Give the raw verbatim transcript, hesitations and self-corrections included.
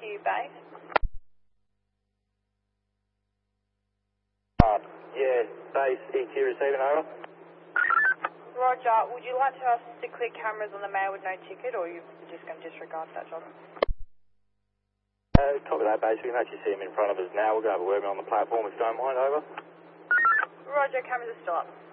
you, base. Uh, yeah, base E Q receiving, over. Roger, would you like to us to clear cameras on the mail with no ticket, or are you just going to disregard that job? Uh, copy that, base. We can actually see him in front of us now. We're going to have a word on the platform if you don't mind, over. Roger, cameras are still up.